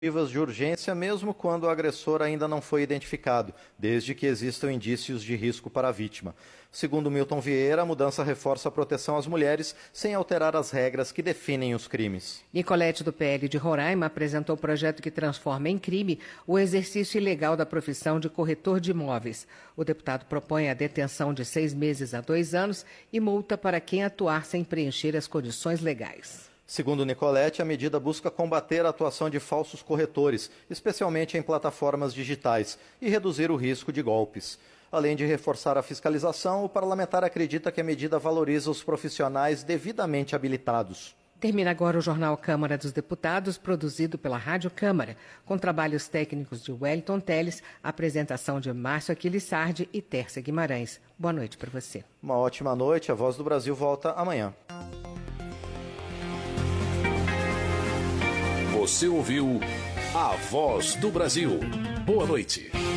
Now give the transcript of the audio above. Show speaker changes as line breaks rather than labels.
de urgência mesmo quando o agressor ainda não foi identificado, desde que existam indícios de risco para a vítima. Segundo Milton Vieira, a mudança reforça a proteção às mulheres sem alterar as regras que definem os crimes.
Nicolete, do PL de Roraima, apresentou o projeto que transforma em crime o exercício ilegal da profissão de corretor de imóveis. O deputado propõe a detenção de 6 meses a 2 anos e multa para quem atuar sem preencher as condições legais.
Segundo Nicolete, a medida busca combater a atuação de falsos corretores, especialmente em plataformas digitais, e reduzir o risco de golpes. Além de reforçar a fiscalização, o parlamentar acredita que a medida valoriza os profissionais devidamente habilitados.
Termina agora o Jornal Câmara dos Deputados, produzido pela Rádio Câmara, com trabalhos técnicos de Wellington Teles, apresentação de Márcio Aquiles Sardi e Tércia Guimarães. Boa noite para você.
Uma ótima noite, a Voz do Brasil volta amanhã.
Você ouviu A Voz do Brasil. Boa noite.